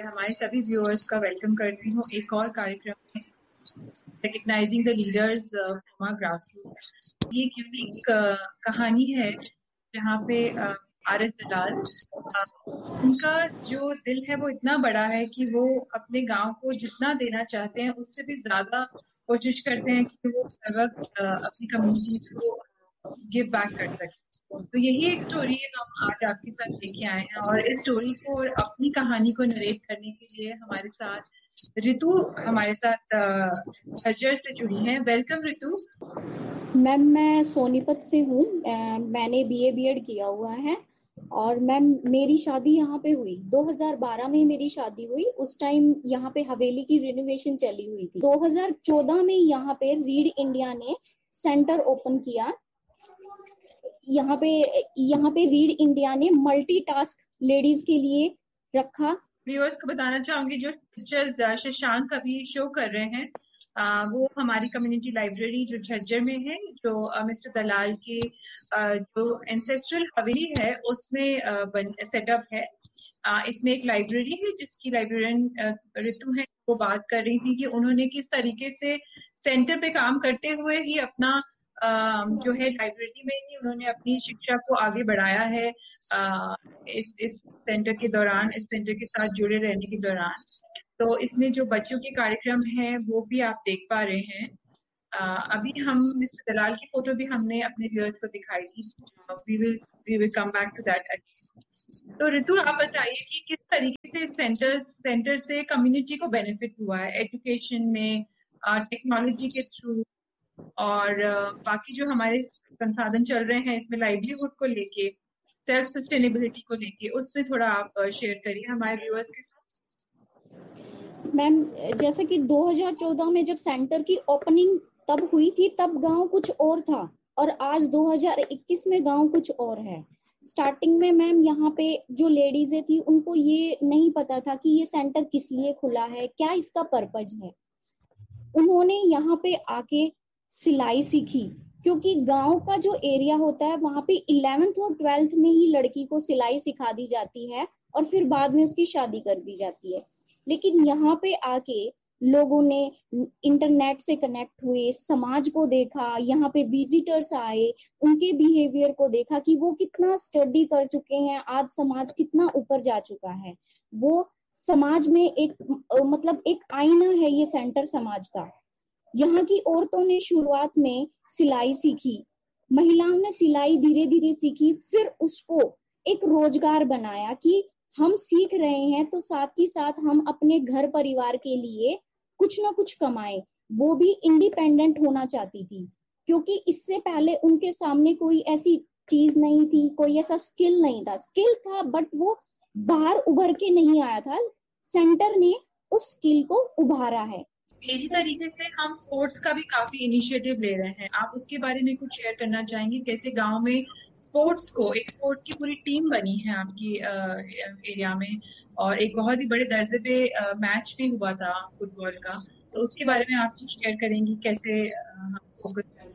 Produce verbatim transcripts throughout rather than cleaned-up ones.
हमारे सभी व्यूअर्स का वेलकम करती हूँ एक और कार्यक्रम में, recognising the leaders from our grassroots. ये एक यूनिक कहानी है जहाँ पे आर एस दलाल, उनका जो दिल है वो इतना बड़ा है कि वो अपने गांव को जितना देना चाहते हैं उससे भी ज्यादा कोशिश करते हैं कि वो हर वक्त अपनी कम्युनिटीज को गिव बैक कर सके। तो यही एक स्टोरी हम आज आपके साथ लेके आए हैं और इस स्टोरी को और अपनी कहानी को नरेट करने के लिए हमारे साथ रितु हमारे साथ झज्जर से जुड़ी हैं। वेलकम रितु। मैम मैं सोनीपत से हूँ। मैंने बीए बीएड किया हुआ है और मैम मेरी शादी यहाँ पे हुई दो हज़ार बारह में मेरी शादी हुई। उस टाइम यहाँ पे हवेली की रिनोवेशन चली हुई थी। दो हज़ार चौदह में यहाँ पे रीड इंडिया ने सेंटर ओपन किया। यहाँ पे यहाँ पे रीड इंडिया ने मल्टीटास्क लेडीज के लिए रखा। व्यूअर्स को बताना चाहूंगी जो पिक्चर्स शशांक अभी शो कर रहे हैं आ, वो हमारी कम्युनिटी लाइब्रेरी जो झज्जर में है, जो मिस्टर दलाल की आ, जो एंसेस्ट्रल हवेली है उसमें सेटअप है। आ, इसमें एक लाइब्रेरी है जिसकी लाइब्रेरियन रितु है, वो बात कर रही थी कि उन्होंने किस तरीके से सेंटर पे काम करते हुए ही अपना आ, जो है लाइब्रेरी में ही उन्होंने अपनी शिक्षा को आगे बढ़ाया है। आ, इस इस सेंटर के दौरान, इस सेंटर के साथ जुड़े रहने के दौरान, तो इसमें जो बच्चों के कार्यक्रम हैं वो भी आप देख पा रहे हैं। uh, अभी हम मिस्टर दलाल की फोटो भी हमने अपने व्यूअर्स को दिखाई थी। We will we will come back to that again. तो रितु आप बताइए कि किस तरीके से सेंटर सेंटर से कम्युनिटी को बेनिफिट हुआ है एजुकेशन में, टेक्नोलॉजी के थ्रू, और uh, बाकी जो हमारे संसाधन चल रहे हैं इसमें लाइवलीहुड को लेके, सेल्फ सस्टेनेबिलिटी को लेके, उसमें थोड़ा आप शेयर करिए हमारे व्यूअर्स के साथ। मैम जैसे कि दो हज़ार चौदह में जब सेंटर की ओपनिंग तब हुई थी, तब गांव कुछ और था और आज दो हज़ार इक्कीस में गांव कुछ और है। स्टार्टिंग में मैम यहाँ पे जो लेडीजें थी उनको ये नहीं पता था कि ये सेंटर किस लिए खुला है, क्या इसका पर्पज है। उन्होंने यहाँ पे आके सिलाई सीखी, क्योंकि गांव का जो एरिया होता है वहां पे इलेवेंथ और ट्वेल्थ में ही लड़की को सिलाई सिखा दी जाती है और फिर बाद में उसकी शादी कर दी जाती है। लेकिन यहाँ पे आके लोगों ने इंटरनेट से कनेक्ट हुए, समाज को देखा, यहाँ पे विजिटर्स आए, उनके बिहेवियर को देखा कि वो कितना स्टडी कर चुके हैं, आज समाज कितना ऊपर जा चुका है। वो समाज में एक मतलब एक आईना है ये सेंटर समाज का। यहाँ की औरतों ने शुरुआत में सिलाई सीखी, महिलाओं ने सिलाई धीरे धीरे सीखी, फिर उसको एक रोजगार बनाया कि हम सीख रहे हैं तो साथ ही साथ हम अपने घर परिवार के लिए कुछ ना कुछ कमाएं। वो भी इंडिपेंडेंट होना चाहती थी, क्योंकि इससे पहले उनके सामने कोई ऐसी चीज नहीं थी, कोई ऐसा स्किल नहीं था। स्किल था बट वो बाहर उभर के नहीं आया था। सेंटर ने उस स्किल को उभारा है। इसी तरीके से हम स्पोर्ट्स का भी काफी इनिशिएटिव ले रहे हैं। आप उसके बारे में कुछ शेयर करना चाहेंगे, कैसे गांव में स्पोर्ट्स को, एक स्पोर्ट्स की पूरी टीम बनी है आपकी एरिया में, और एक बहुत ही बड़े दर्जे पे मैच भी हुआ था फुटबॉल का, तो उसके बारे में आप कुछ शेयर करेंगी कैसे हम फोकस करें?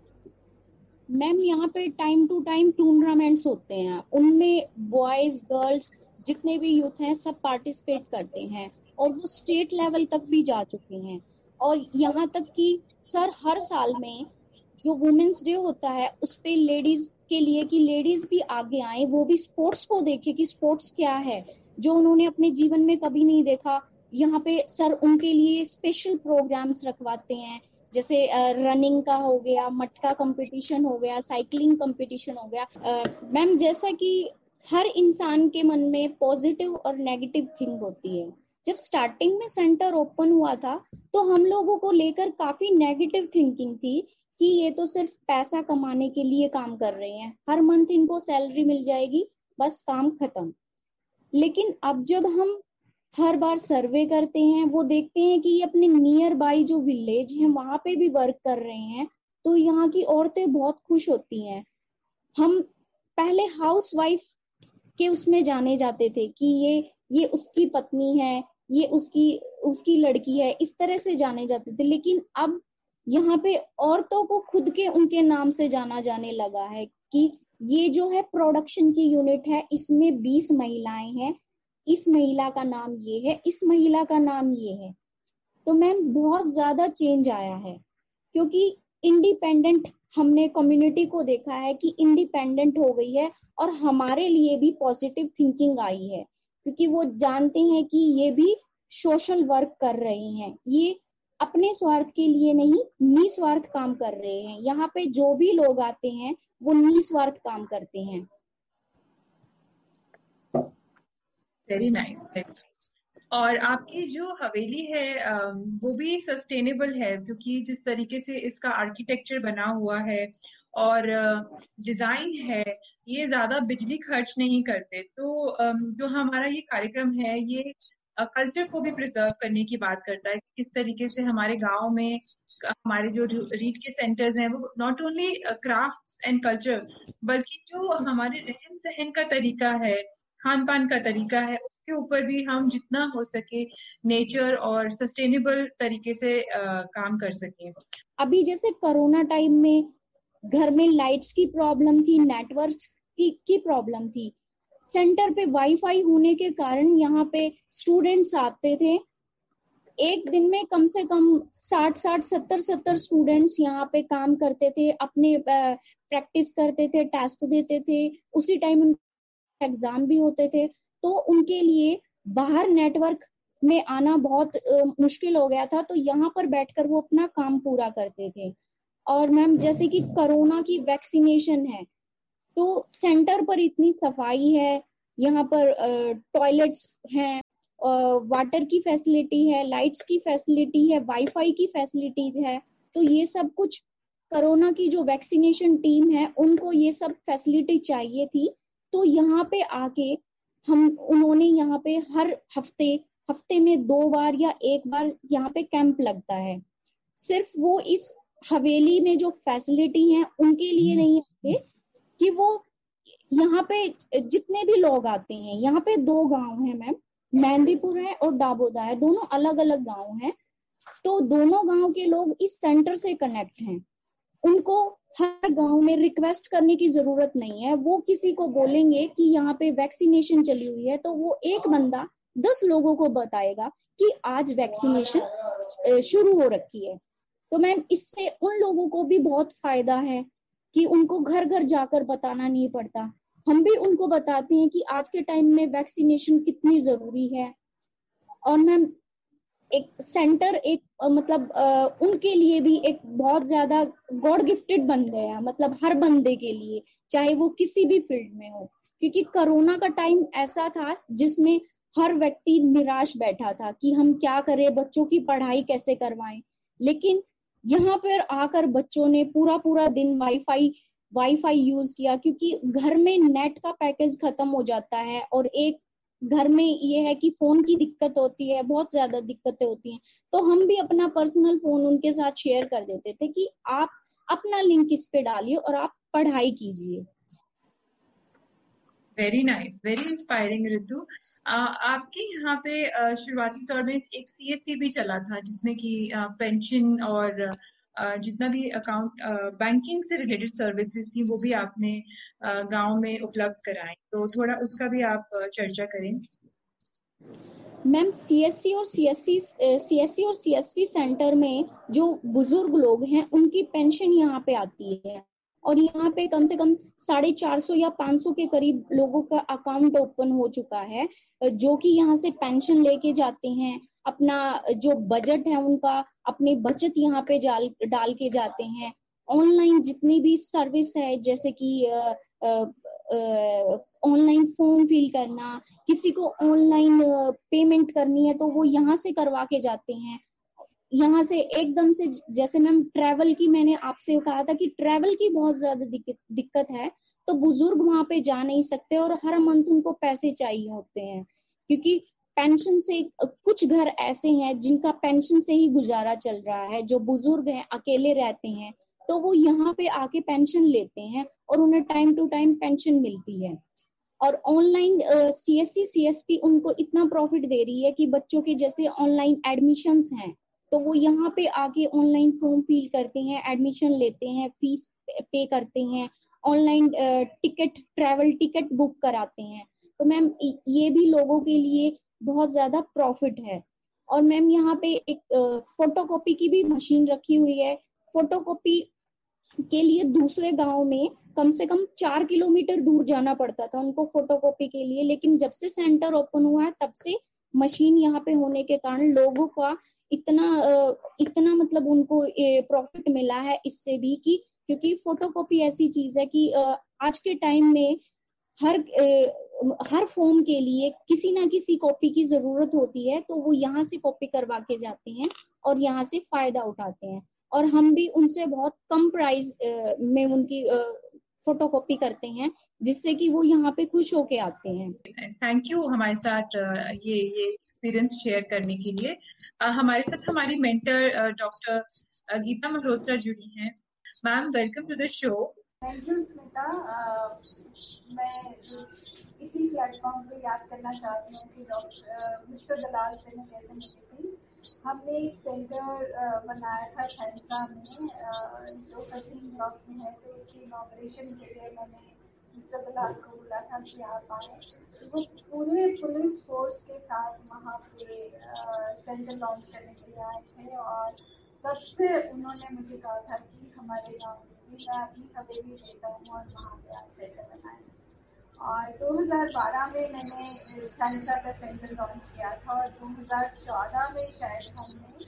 मैम यहाँ पे टाइम टू टाइम टूर्नामेंट्स होते हैं, उनमें बॉयज गर्ल्स जितने भी यूथ हैं सब पार्टिसिपेट करते हैं और वो स्टेट लेवल तक भी जा चुके हैं। और यहाँ तक कि सर हर साल में जो वुमेन्स डे होता है उस पे लेडीज के लिए कि लेडीज भी आगे आए, वो भी स्पोर्ट्स को देखे कि स्पोर्ट्स क्या है, जो उन्होंने अपने जीवन में कभी नहीं देखा। यहाँ पे सर उनके लिए स्पेशल प्रोग्राम्स रखवाते हैं, जैसे रनिंग का हो गया, मटका कंपटीशन हो गया, साइकिलिंग कंपटीशन हो गया। मैम जैसा कि हर इंसान के मन में पॉजिटिव और नेगेटिव थिंक होती है। जब स्टार्टिंग में सेंटर ओपन हुआ था तो हम लोगों को लेकर काफी नेगेटिव थिंकिंग थी कि ये तो सिर्फ पैसा कमाने के लिए काम कर रहे हैं, हर मंथ इनको सैलरी मिल जाएगी, बस काम खत्म। लेकिन अब जब हम हर बार सर्वे करते हैं, वो देखते हैं कि ये अपने नियर बाई जो विलेज है वहां पे भी वर्क कर रहे हैं, तो यहाँ की औरतें बहुत खुश होती हैं। हम पहले हाउस वाइफ के उसमें जाने जाते थे कि ये ये उसकी पत्नी है, ये उसकी उसकी लड़की है, इस तरह से जाने जाते थे। लेकिन अब यहाँ पे औरतों को खुद के उनके नाम से जाना जाने लगा है कि ये जो है प्रोडक्शन की यूनिट है, इसमें बीस महिलाएं हैं, इस महिला का नाम ये है, इस महिला का नाम ये है। तो मैम बहुत ज्यादा चेंज आया है, क्योंकि इंडिपेंडेंट हमने कम्युनिटी को देखा है कि इंडिपेंडेंट हो गई है, और हमारे लिए भी पॉजिटिव थिंकिंग आई है, क्योंकि वो जानते हैं कि ये भी सोशल वर्क कर रहे हैं, ये अपने स्वार्थ के लिए नहीं निस्वार्थ काम कर रहे हैं। यहाँ पे जो भी लोग आते हैं वो निस्वार्थ काम करते हैं। Very nice. और आपकी जो हवेली है अम, वो भी सस्टेनेबल है, क्योंकि जिस तरीके से इसका आर्किटेक्चर बना हुआ है और डिजाइन है, ये ज्यादा बिजली खर्च नहीं करते। तो अम, जो हमारा ये कार्यक्रम है, ये कल्चर को भी प्रिजर्व करने की बात करता है। किस तरीके से हमारे गांव में अ, हमारे जो रीड के सेंटर्स हैं, वो not only crafts and culture, बल्कि जो हमारे रहन सहन का तरीका है, खान पान का तरीका है, उसके ऊपर भी हम जितना हो सके नेचर और सस्टेनेबल तरीके से uh, काम कर सकें। अभी जैसे कोरोना टाइम में घर में लाइट्स की प्रॉब्लम थी, नेटवर्क की, की प्रॉब्लम थी, सेंटर पे वाईफाई होने के कारण यहाँ पे स्टूडेंट्स आते थे। एक दिन में कम से कम साठ साठ सत्तर सत्तर स्टूडेंट्स यहाँ पे काम करते थे, अपने प्रैक्टिस करते थे, टेस्ट देते थे, उसी टाइम उनके एग्जाम भी होते थे। तो उनके लिए बाहर नेटवर्क में आना बहुत uh, मुश्किल हो गया था, तो यहाँ पर बैठकर वो अपना काम पूरा करते थे। और मैम जैसे कि कोरोना की वैक्सीनेशन है, तो सेंटर पर इतनी सफाई है, यहाँ पर टॉयलेट्स uh, हैं, वाटर की फैसिलिटी है, लाइट्स की फैसिलिटी है, वाईफाई की फैसिलिटी है। तो ये सब कुछ कोरोना की जो वैक्सीनेशन टीम है उनको ये सब फैसिलिटी चाहिए थी। तो यहाँ पे आके हम उन्होंने यहाँ पे हर हफ्ते हफ्ते में दो बार या एक बार यहाँ पे कैंप लगता है। सिर्फ वो इस हवेली में जो फैसिलिटी है उनके लिए नहीं आते, कि वो यहाँ पे जितने भी लोग आते हैं, यहाँ पे दो गांव हैं मैम, मेहंदीपुर है और डाबोदा है, दोनों अलग अलग गांव हैं। तो दोनों गांव के लोग इस सेंटर से कनेक्ट हैं। उनको हर गांव में रिक्वेस्ट करने की जरूरत नहीं है। वो किसी को बोलेंगे कि यहाँ पे वैक्सीनेशन चली हुई है, तो वो एक बंदा दस लोगों को बताएगा कि आज वैक्सीनेशन शुरू हो रखी है। तो मैम इससे उन लोगों को भी बहुत फायदा है कि उनको घर घर जाकर बताना नहीं पड़ता। हम भी उनको बताते हैं कि आज के टाइम में वैक्सीनेशन कितनी जरूरी है। और मैम एक सेंटर एक मतलब आ, उनके लिए भी एक बहुत ज्यादा गॉड गिफ्टेड बन गया, मतलब हर बंदे के लिए, चाहे वो किसी भी फील्ड में हो। क्योंकि कोरोना का टाइम ऐसा था जिसमें हर व्यक्ति निराश बैठा था कि हम क्या करें, बच्चों की पढ़ाई कैसे करवाएं। लेकिन यहाँ पर आकर बच्चों ने पूरा पूरा दिन वाईफाई वाईफाई यूज किया, क्योंकि घर में नेट का पैकेज खत्म हो जाता है, और एक घर में ये है कि फोन की दिक्कत होती है, बहुत ज्यादा दिक्कतें होती हैं। तो हम भी अपना पर्सनल फोन उनके साथ शेयर कर देते थे कि आप अपना लिंक इस पे डालिए और आप पढ़ाई कीजिए। Very nice, very inspiring Ritu. आपके यहाँ पे uh, शुरुआती तौर में एक सीएससी भी चला था, जिसमें कि पेंशन uh, और uh, जितना भी अकाउंट बैंकिंग से रिलेटेड सर्विसेज थी, वो भी आपने uh, गांव में उपलब्ध कराई। तो थोड़ा उसका भी आप uh, चर्चा करें। मैम सीएससी और सीएससी सीएससी और सीएसपी सेंटर में जो बुजुर्ग लोग हैं उनकी पेंशन यहाँ पे आती है, और यहाँ पे कम से कम साढ़े चार सौ या पांच सौ के करीब लोगों का अकाउंट ओपन हो चुका है, जो कि यहाँ से पेंशन लेके जाते हैं। अपना जो बजट है उनका अपनी बचत यहाँ पे डाल डाल के जाते हैं। ऑनलाइन जितनी भी सर्विस है, जैसे कि ऑनलाइन फॉर्म फिल करना, किसी को ऑनलाइन पेमेंट करनी है तो वो यहाँ से करवा के जाते हैं। यहाँ से एकदम से, जैसे मैम ट्रैवल की मैंने आपसे कहा था कि ट्रैवल की बहुत ज्यादा दिक्कत दिक्कत है, तो बुजुर्ग वहां पे जा नहीं सकते और हर मंथ उनको पैसे चाहिए होते हैं, क्योंकि पेंशन से कुछ घर ऐसे हैं जिनका पेंशन से ही गुजारा चल रहा है, जो बुजुर्ग हैं अकेले रहते हैं, तो वो यहाँ पे आके पेंशन लेते हैं और उन्हें टाइम टू टाइम पेंशन मिलती है। और ऑनलाइन सीएससी सीएसपी उनको इतना प्रॉफिट दे रही है कि बच्चों के जैसे ऑनलाइन एडमिशंस हैं, तो वो यहाँ पे आके ऑनलाइन फॉर्म फिल करते हैं, एडमिशन लेते हैं, फीस पे करते हैं, online ticket travel ticket book कराते हैं। तो मैम ये भी लोगों के लिए बहुत ज्यादा प्रॉफिट है। और मैम यहाँ पे एक फोटोकॉपी की भी मशीन रखी हुई है। फोटोकॉपी के लिए दूसरे गांव में कम से कम चार किलोमीटर दूर जाना पड़ता था उनको फोटोकॉपी के लिए, लेकिन जब से सेंटर ओपन हुआ है तब से मशीन यहाँ पे होने के कारण लोगों का इतना इतना मतलब उनको प्रॉफिट मिला है इससे भी, कि क्योंकि फोटोकॉपी ऐसी चीज है कि आज के टाइम में हर हर फॉर्म के लिए किसी ना किसी कॉपी की जरूरत होती है, तो वो यहाँ से कॉपी करवा के जाते हैं और यहाँ से फायदा उठाते हैं। और हम भी उनसे बहुत कम प्राइस में उनकी फोटोकॉपी करते हैं, जिससे कि वो यहाँ पे खुश होके आते हैं। थैंक यू हमारे साथ ये ये एक्सपीरियंस शेयर करने के लिए। हमारे साथ हमारी मेंटर डॉक्टर गीता मल्होत्रा जुड़ी हैं। Ma'am, welcome to the show. Thank you Smita. मैं इसी प्लेटफॉर्म पे याद करना चाहती हूँ कि डॉक्टर मिस्टर दलाल से मैं कैसे मिली थी। हमने एक सेंटर बनाया था खैंसा में जो कठिन ब्लॉक में है, तो उसकी इनॉग्रेशन के लिए मैंने मिस्टर दलाल को बोला था कि आप आए। वो पूरे पुलिस फोर्स के साथ वहाँ पे सेंटर लॉन्च करने के लिए आए थे और तब से उन्होंने मुझे कहा था कि हमारे गाँव में मैं अपनी हवेली लेता हूँ और वहाँ पे आप सेंटर बनाए। और दो हज़ार बारह में मैंने खैंसा का सेंटर लॉन्च किया था और दो हज़ार चौदह में शायद हमने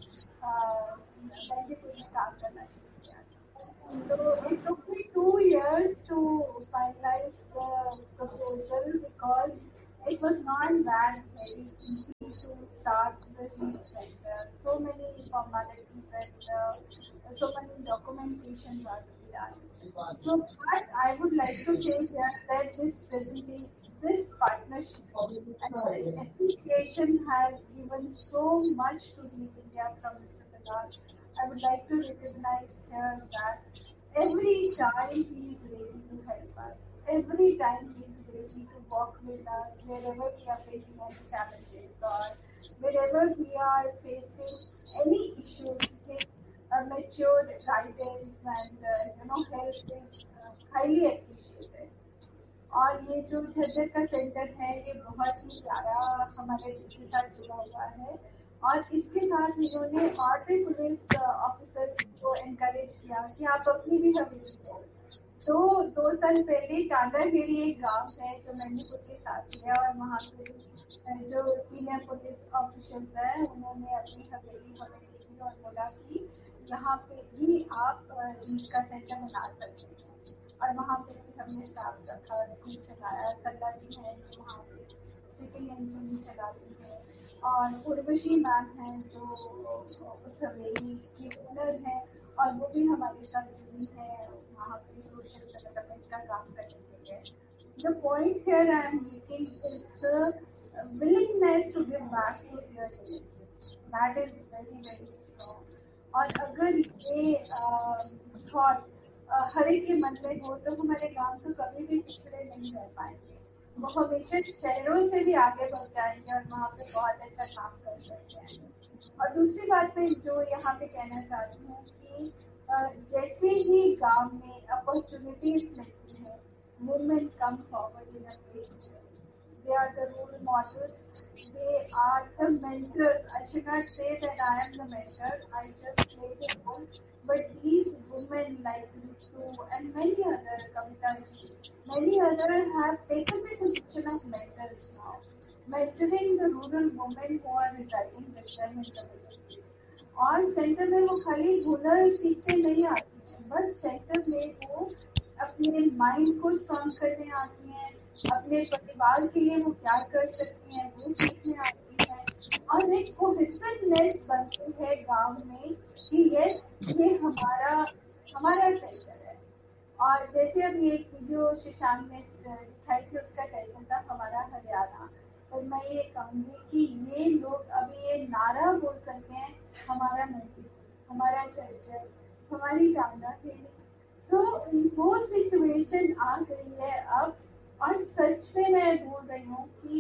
बैंडीपुर में काम करना शुरू किया था। तो it took me two years to finalise the proposal because it was not that very easy to start the youth center. So many formalities and uh, so many documentations are to be done. So, but I would like to say here that this presentation, this partnership and this association has given so much to Youth India from Mister Dalal. I would like to recognize here that every time he is ready to help us, every time he is ready to walk with us wherever we are facing any challenges or wherever we are facing any issues. His uh, mature guidance and uh, you know help is uh, highly appreciated. और ये जो झज्जर का centre है ये बहुत ही प्यारा हमारे के साथ जुड़ा हुआ है और इसके साथ इन्होंने और भी पुलिस ऑफिसर्स को एनकरेज किया कि आप अपनी भी हवेली लो। तो दो साल पहले टांगाखेड़ी एक गांव है जो मैंने के साथ लिया और वहाँ पे जो सीनियर पुलिस ऑफिसर्स हैं उन्होंने अपनी हवेली हमें दी और बोला कि यहाँ पे भी आप ईद का सेंटर बना सकते हैं। और वहाँ पे भी हमने स्टाफ रखा, स्कूल चलाया। सल्ला जी हैं जो वहाँ पे स्टिचिंग एंड स्विमिंग चलाती हैं और उर्वशी मैम हैं जो उस हवेली की ओनर हैं और वो भी हमारे साथ जुड़ी हैं वहाँ पे सोशल डेवलपमेंट का काम करने के लिए। The point here I am making is the willingness to give back to their villages, that is very very strong. और अगर ये थॉट हर एक के मन में हो तो हमारे गांव तो कभी भी पिछड़े नहीं रह पाएंगे, वो हमेशा शहरों से भी आगे बढ़ जाएंगे और वहाँ पे बहुत अच्छा काम कर सकते हैं। और दूसरी बात मैं जो यहाँ पे कहना चाहती हूँ कि जैसे ही गांव में अपॉर्चुनिटीज मिलती है, women come forward in a big way. They are the role models. They are the mentors. I should not say that I am the mentor. I just play the role. But these women like Ritu and many other, Kavita ji, many other have taken the position of mentors now, mentoring the rural women who are residing with them in the villages. और centre में वो खाली हुनर सीखने नहीं आती हैं, but centre में वो अपने माइंड को स्ट्रॉन्ग करने आती हैं, अपने परिवार के लिए वो क्या कर सकती हैं वो सीखने आती हैं और एक कोहेसिवनेस बनती है गांव में कि यस ये हमारा हमारा सेंटर है। और जैसे अभी एक वीडियो शशांक ने दिखाई थी, उसका टाइटल था हमारा हरियाणा। तो मैं ये कहूँगी कि ये लोग अभी ये नारा बोल सकते हैं हमारा मंदिर, हमारा चर्च, हमारी टांगाखेड़ी। सो वो सिचुएशन आ गई है अब और सच में मैं बोल रही हूँ कि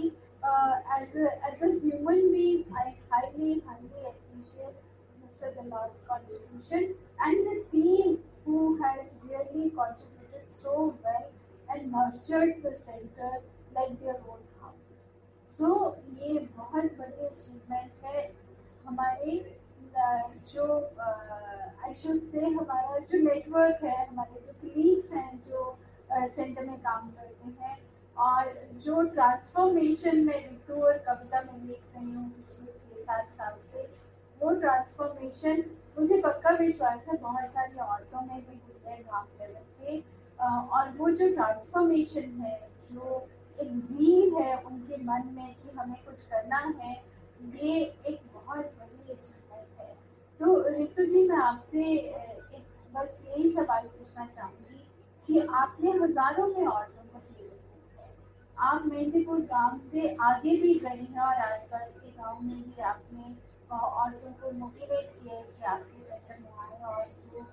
as as a human being I highly highly appreciate Mister Dalal's contribution and the team who has really contributed so well and nurtured the center like their own house. So so, ये बहुत बड़ी achievement है हमारे जो I should say हमारा जो network है, हमारे जो कलीग्स हैं जो सेंटर uh, में काम करते हैं, और जो ट्रांसफॉर्मेशन में रितु और कविता में देख रही हूँ पिछले छः सात साल से, वो ट्रांसफॉर्मेशन मुझे पक्का विश्वास है बहुत सारी औरतों में भी हुई है काम करके। और वो जो ट्रांसफॉर्मेशन है, जो एक ज़ील है उनके मन में कि हमें कुछ करना है, ये एक बहुत बड़ी अचीवमेंट है। तो रितु जी, मैं आपसे एक बस यही सवाल पूछना चाहूँगी कि आपने हजारों में औरतों को प्रेरित किया है, आप मेहंदीपुर गांव से आगे भी गई हैं और आसपास के गांव में भी आपने औरतों को मोटिवेट किया है कि आपके सेंटर में आए और जो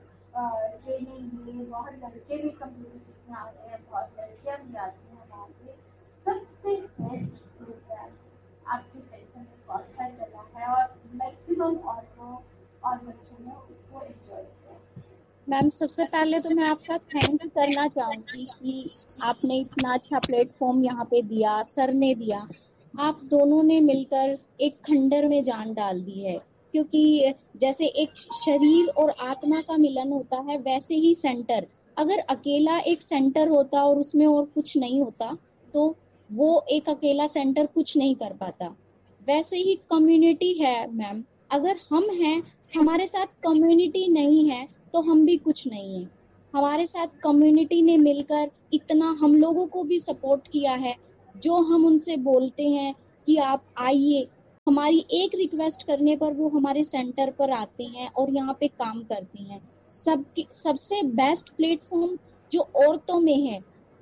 ट्रेनिंग लिए। बहुत लड़के भी कंप्यूटर सीखने आते हैं, बहुत लड़कियां भी आती हैं वहाँ पे। सबसे बेस्ट प्रोग्राम आपके सेंटर में कौन सा चला है और मैक्सिमम औरतों और बच्चों ने उसको एंजॉय किया? मैम, सबसे पहले तो मैं आपका थैंक करना चाहूँगी कि आपने इतना अच्छा प्लेटफॉर्म यहाँ पे दिया, सर ने दिया। आप दोनों ने मिलकर एक खंडर में जान डाल दी है, क्योंकि जैसे एक शरीर और आत्मा का मिलन होता है, वैसे ही सेंटर, अगर अकेला एक सेंटर होता और उसमें और कुछ नहीं होता तो वो एक अकेला सेंटर कुछ नहीं कर पाता। वैसे ही कम्युनिटी है मैम, अगर हम हैं, हमारे साथ कम्युनिटी नहीं है तो हम भी कुछ नहीं है। हमारे साथ कम्युनिटी ने मिलकर इतना हम लोगों को भी सपोर्ट किया है। जो हम उनसे बोलते हैं कि आप आइए, हमारी एक रिक्वेस्ट करने पर वो हमारे सेंटर पर आते हैं और यहाँ पे काम करते हैं। सब सबसे बेस्ट प्लेटफॉर्म जो औरतों में है,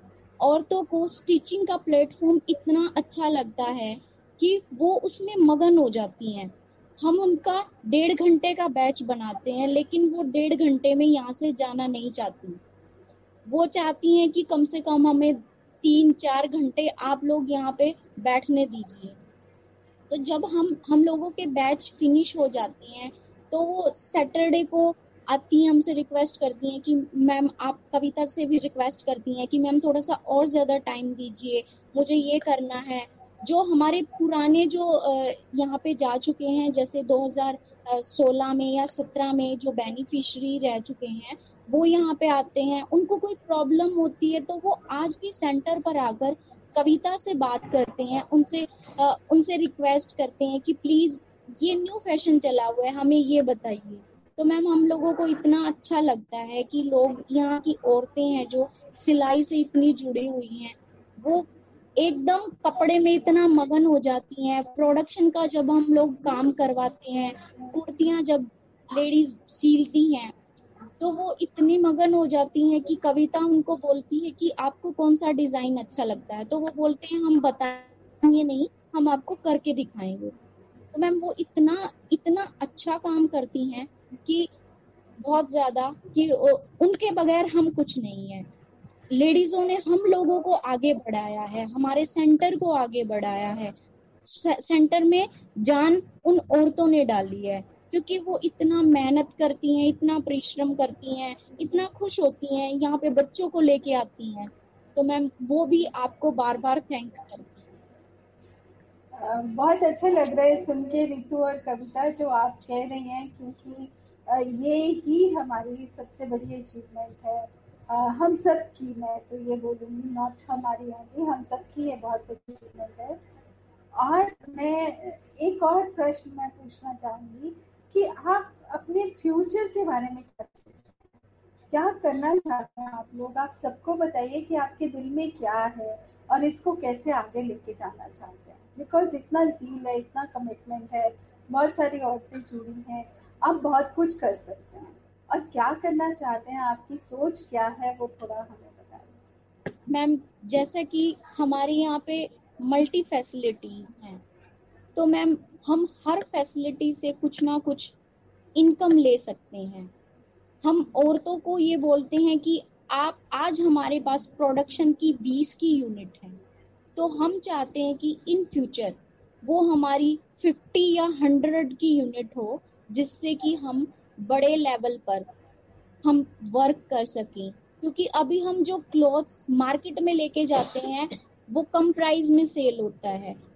औरतों को स्टिचिंग का प्लेटफॉर्म इतना अच्छा लगता है कि वो उसमें मगन हो जाती हैं। हम उनका डेढ़ घंटे का बैच बनाते हैं, लेकिन वो डेढ़ घंटे में यहाँ से जाना नहीं चाहती। वो चाहती हैं कि कम से कम हमें तीन चार घंटे आप लोग यहाँ पे बैठने दीजिए। तो जब हम हम लोगों के बैच फिनिश हो जाते हैं तो वो सैटरडे को आती हैं, हमसे रिक्वेस्ट करती हैं कि मैम, आप कविता से भी रिक्वेस्ट करती हैं कि मैम थोड़ा सा और ज़्यादा टाइम दीजिए, मुझे ये करना है। जो हमारे पुराने जो यहाँ पे जा चुके हैं, जैसे दो हज़ार सोलह में या सत्रह में जो बेनिफिशियरी रह चुके हैं, वो यहाँ पे आते हैं। उनको कोई प्रॉब्लम होती है तो वो आज भी सेंटर पर आकर कविता से बात करते हैं, उनसे आ, उनसे रिक्वेस्ट करते हैं कि प्लीज ये न्यू फैशन चला हुआ है, हमें ये बताइए। तो मैम, हम लोगों को इतना अच्छा लगता है कि लोग, यहाँ की औरतें हैं जो सिलाई से इतनी जुड़ी हुई हैं, वो एकदम कपड़े में इतना मगन हो जाती हैं। प्रोडक्शन का जब हम लोग काम करवाते हैं, कुर्तियां जब लेडीज सीलती हैं, तो वो इतनी मगन हो जाती हैं कि कविता उनको बोलती है कि आपको कौन सा डिजाइन अच्छा लगता है, तो वो बोलते हैं हम बताएंगे नहीं, हम आपको करके दिखाएंगे। तो मैम, वो इतना इतना अच्छा काम करती हैं कि बहुत ज्यादा, कि उनके बगैर हम कुछ नहीं है। लेडीजों ने हम लोगों को आगे बढ़ाया है, हमारे सेंटर को आगे बढ़ाया है। सेंटर में जान उन औरतों ने डाली है, क्योंकि वो इतना मेहनत करती हैं, इतना परिश्रम करती हैं, इतना खुश होती हैं, यहाँ पे बच्चों को लेके आती हैं। तो मैम, वो भी आपको बार बार थैंक करती हैं। बहुत अच्छा लग रहा है सुन के रितु और कविता जो आप कह रही हैं, क्योंकि ये ही हमारी सबसे बड़ी अचीवमेंट है। हम सब की, मैं तो ये बोलूँगी, नॉट हमारी ओनली, हम सब की ये बहुत बड़ी अचीवमेंट है। और मैं एक और प्रश्न मैं पूछना चाहूँगी कि आप अपने फ्यूचर के बारे में क्या क्या करना चाहते हैं आप लोग? आप सबको बताइए कि आपके दिल में क्या है और इसको कैसे आगे लेके जाना चाहते हैं। बिकॉज इतना ज़ील है, इतना कमिटमेंट है, बहुत सारी औरतें जुड़ी हैं, आप बहुत कुछ कर सकते हैं। और क्या करना चाहते हैं, आपकी सोच क्या है, वो थोड़ा हमें बताइए। मैम, जैसा कि हमारे यहाँ पे मल्टी फैसिलिटीज हैं, तो मैम हम हर फैसिलिटी से कुछ ना कुछ इनकम ले सकते हैं। हम औरतों को ये बोलते हैं कि आप, आज हमारे पास प्रोडक्शन की बीस की यूनिट है, तो हम चाहते हैं कि इन फ्यूचर वो हमारी पचास या सौ की यूनिट हो, जिससे कि हम बड़े लेवल पर हम वर्क कर सकें। क्योंकि अभी हम जो क्लॉथ मार्केट में लेके जाते हैं वो कम प्राइस में सेल होता है,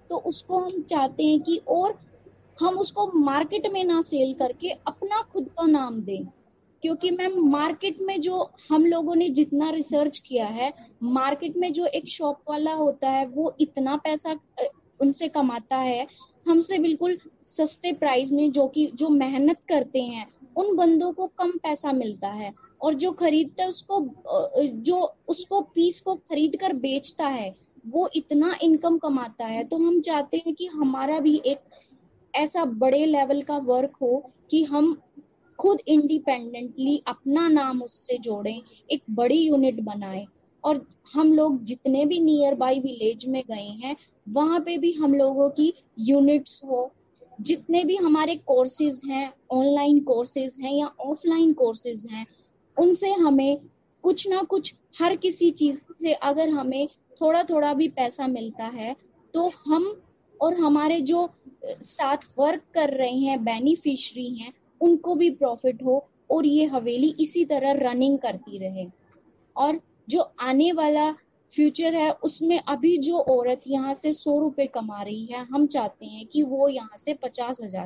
तो उसको हम चाहते हैं कि और हम उसको मार्केट में ना सेल करके अपना खुद का नाम दें, क्योंकि मैम मार्केट में जो हम लोगों ने जितना रिसर्च किया है, मार्केट में जो एक शॉप वाला होता है वो इतना पैसा उनसे कमाता है हमसे बिल्कुल सस्ते प्राइस में, जो कि जो मेहनत करते हैं उन बंदों को कम पैसा मिलता है, और जो खरीदता है उसको जो उसको पीस को खरीद कर बेचता है वो इतना इनकम कमाता है। तो हम चाहते हैं कि हमारा भी एक ऐसा बड़े लेवल का वर्क हो कि हम खुद इंडिपेंडेंटली अपना नाम उससे जोड़ें, एक बड़ी यूनिट बनाएं, और हम लोग जितने भी नियर बाई विलेज में गए हैं वहां पे भी हम लोगों की यूनिट्स हो, जितने भी हमारे कोर्सेज हैं, ऑनलाइन कोर्सेज हैं या ऑफलाइन कोर्सेज हैं, उनसे हमें कुछ ना कुछ, हर किसी चीज से अगर हमें थोड़ा थोड़ा भी पैसा मिलता है तो हम और हमारे जो साथ वर्क कर रहे हैं बेनिफिशियरी हैं उनको भी प्रॉफिट हो, और ये हवेली इसी तरह रनिंग करती रहे। और जो आने वाला फ्यूचर है उसमें अभी जो औरत यहाँ से सौ रुपए कमा रही है, हम चाहते हैं कि वो यहाँ से पचास हजार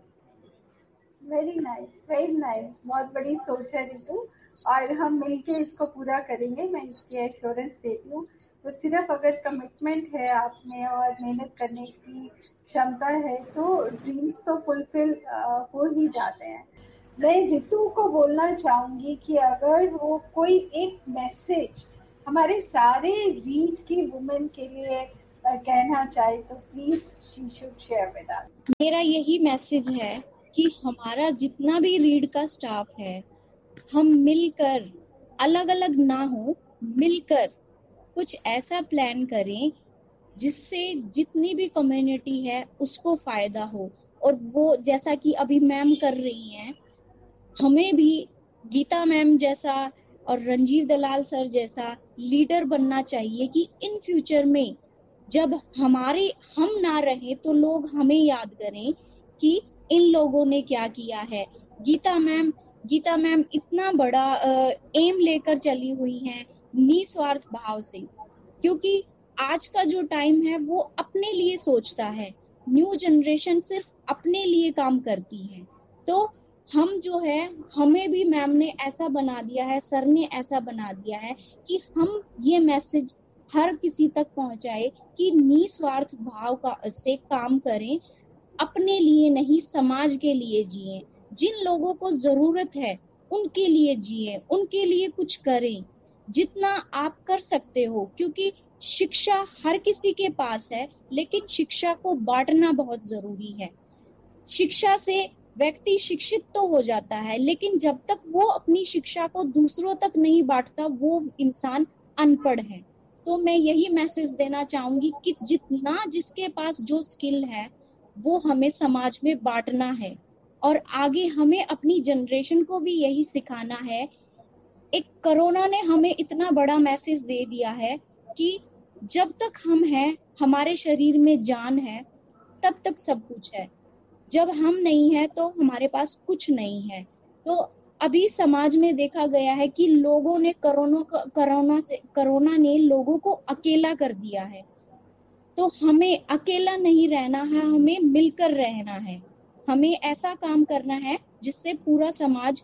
कमाए। वेरी नाइस, वेरी नाइस, बहुत बड़ी सोच है रितु, और हम मिलके इसको पूरा करेंगे, मैं इसकी एश्योरेंस देती हूँ। तो सिर्फ अगर कमिटमेंट है आप में और मेहनत करने की क्षमता है तो ड्रीम्स तो फुलफिल हो ही जाते हैं। मैं रितु को बोलना चाहूंगी कि अगर वो कोई एक मैसेज हमारे सारे रीड की वुमेन के लिए कहना चाहे तो please she should share with us. मेरा यही मैसेज है कि हमारा जितना भी रीड का स्टाफ है, हम मिलकर, अलग अलग ना हो, मिलकर कुछ ऐसा प्लान करें जिससे जितनी भी कम्युनिटी है उसको फायदा हो। और वो जैसा कि अभी मैम कर रही हैं, हमें भी गीता मैम जैसा और रंजीव दलाल सर जैसा लीडर बनना चाहिए कि इन फ्यूचर में जब हमारे हम ना रहे तो लोग हमें याद करें कि इन लोगों ने क्या किया है। गीता मैम गीता मैम इतना बड़ा एम लेकर चली हुई हैं निस्वार्थ भाव से, क्योंकि आज का जो टाइम है वो अपने लिए सोचता है, न्यू जनरेशन सिर्फ अपने लिए काम करती है। तो हम जो है, हमें भी मैम ने ऐसा बना दिया है, सर ने ऐसा बना दिया है कि हम ये मैसेज हर किसी तक पहुंचाए कि निस्वार्थ भाव का से काम करें, अपने लिए नहीं समाज के लिए जिए, जिन लोगों को जरूरत है उनके लिए जिए, उनके लिए कुछ करें जितना आप कर सकते हो, क्योंकि शिक्षा हर किसी के पास है लेकिन शिक्षा को बांटना बहुत जरूरी है। शिक्षा से व्यक्ति शिक्षित तो हो जाता है लेकिन जब तक वो अपनी शिक्षा को दूसरों तक नहीं बांटता वो इंसान अनपढ़ है। तो मैं यही मैसेज देना चाहूंगी कि जितना जिसके पास जो स्किल है वो हमें समाज में बांटना है, और आगे हमें अपनी जनरेशन को भी यही सिखाना है। एक कोरोना ने हमें इतना बड़ा मैसेज दे दिया है कि जब तक हम हैं, हमारे शरीर में जान है, तब तक सब कुछ है, जब हम नहीं है तो हमारे पास कुछ नहीं है। तो अभी समाज में देखा गया है कि लोगों ने कोरोना कोरोना से कोरोना ने लोगों को अकेला कर दिया है, तो हमें अकेला नहीं रहना है, हमें मिलकर रहना है, हमें ऐसा काम करना है जिससे पूरा समाज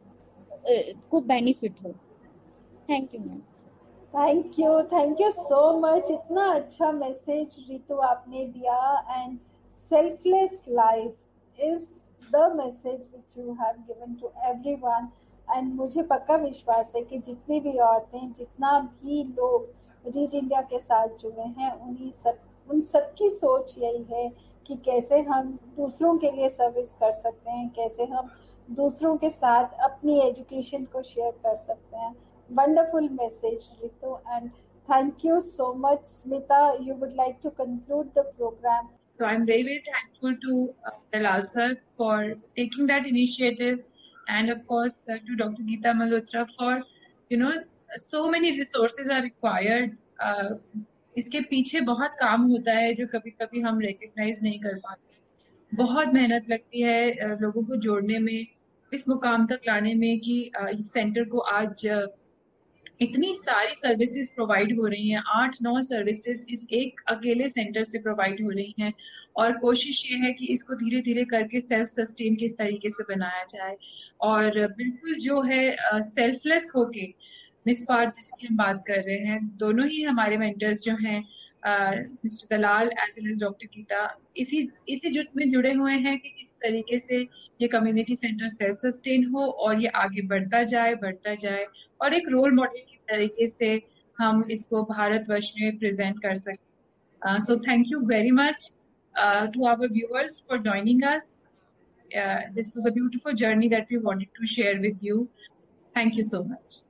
को बेनिफिट हो। Thank you ma'am. Thank you, thank you so much. इतना अच्छा मैसेज रितु आपने दिया, and selfless life is the message which you have given to everyone. And मुझे पक्का विश्वास है कि जितनी भी औरतें, जितना भी लोग रीड इंडिया के साथ जुड़े हैं, उन्हीं सब उन सबकी सोच यही है कि कैसे हम दूसरों के लिए सर्विस कर सकते हैं, कैसे हम दूसरों के साथ अपनी एजुकेशन को शेयर कर सकते हैं। Wonderful message, Ritu, and thank you so much. Smita, you would like to conclude the program. So I'm very, very thankful to uh, Dalal sir for taking that initiative, and of course uh, to Doctor Geeta Malhotra for, you know, so many resources are required. Uh, इसके पीछे बहुत काम होता है जो कभी कभी हम recognize नहीं कर पाते। बहुत मेहनत लगती है uh, लोगों को जोड़ने में, इस मुकाम तक लाने में कि uh, इस सेंटर को आज uh, इतनी सारी सर्विसेज प्रोवाइड हो रही हैं, आठ नौ सर्विसेज इस एक अकेले सेंटर से प्रोवाइड हो रही हैं, और कोशिश ये है कि इसको धीरे धीरे करके सेल्फ सस्टेन किस तरीके से बनाया जाए, और बिल्कुल जो है सेल्फलेस होके निस्वार्थ जिसकी हम बात कर रहे हैं। दोनों ही हमारे मेंटर्स जो हैं, मिस्टर दलाल as well as doctor Gita, इसी इसी जुट में जुड़े हुए हैं कि किस तरीके से ये कम्युनिटी सेंटर सेल्फ सस्टेन हो और ये आगे बढ़ता जाए बढ़ता जाए और एक रोल मॉडल की तरीके से हम इसको भारतवर्ष में प्रेजेंट कर सकें। So thank you very much to our viewers for joining us. This was a beautiful journey that we wanted to share with you. Thank you so much.